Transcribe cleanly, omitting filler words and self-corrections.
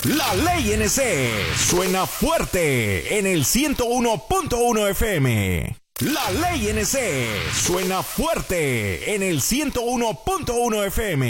La Ley NC suena fuerte en el 101.1 FM. La Ley NC suena fuerte en el 101.1 FM.